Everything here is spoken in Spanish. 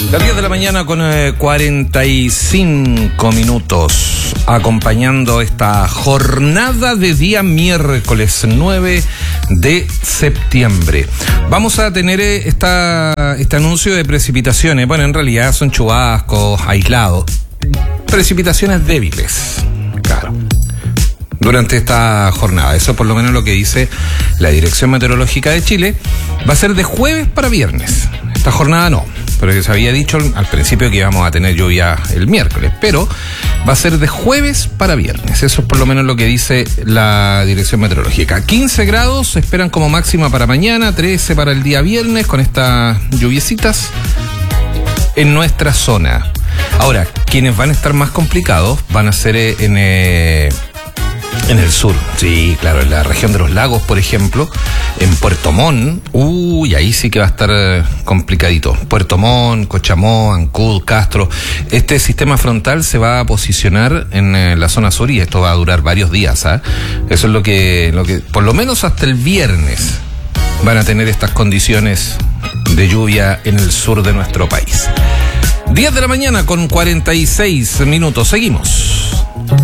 Las 10 de la mañana con 45 minutos, acompañando esta jornada de día miércoles 9 de septiembre. Vamos a tener este anuncio de precipitaciones. Bueno, en realidad son chubascos aislados, precipitaciones débiles, claro, durante esta jornada. Eso por lo menos lo que dice la Dirección Meteorológica de Chile. Va a ser de jueves para viernes. Esta jornada no, pero que se había dicho al principio que íbamos a tener lluvia el miércoles, pero va a ser de jueves para viernes. Eso es por lo menos lo que dice la Dirección Meteorológica. 15 grados se esperan como máxima para mañana, 13 para el día viernes, con estas lluviecitas en nuestra zona. Ahora, quienes van a estar más complicados van a ser en el sur, sí, claro, en la región de los lagos, por ejemplo, en Puerto Montt, ahí sí que va a estar complicadito. Puerto Montt, Cochamó, Ancud, Castro. Este sistema frontal se va a posicionar en la zona sur y esto va a durar varios días, ¿eh? Eso es lo que, por lo menos hasta el viernes, van a tener estas condiciones de lluvia en el sur de nuestro país. 10 de la mañana con 46 minutos, seguimos.